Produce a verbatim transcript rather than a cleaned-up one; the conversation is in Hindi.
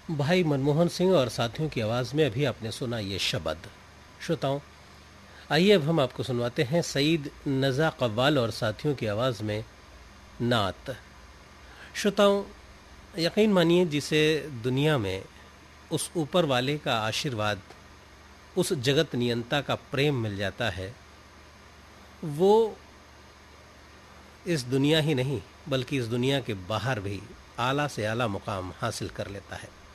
भाई मनमोहन सिंह और साथियों की आवाज़ में अभी आपने सुना ये शब्द। श्रोताओं, आइए अब हम आपको सुनवाते हैं सईद नज़ा कव्वाल और साथियों की आवाज़ में नात। श्रोताओं, यकीन मानिए जिसे दुनिया में उस ऊपर वाले का आशीर्वाद, उस जगत नियंता का प्रेम मिल जाता है, वो इस दुनिया ही नहीं बल्कि इस दुनिया के बाहर भी आला से आला मुकाम हासिल कर लेता है।